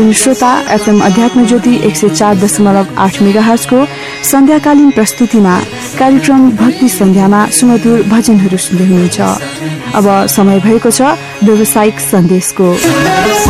श्रोता, एफएम अध्यात्म ज्योति 104.8 मेगाहर्जको सन्ध्याकालीन प्रस्तुतिमा कार्यक्रम भक्ति सन्ध्यामा सुमधुर भजनहरू सुन्दै हुनुहुन्छ। अब समय भएको छ व्यावसायिक सन्देशको।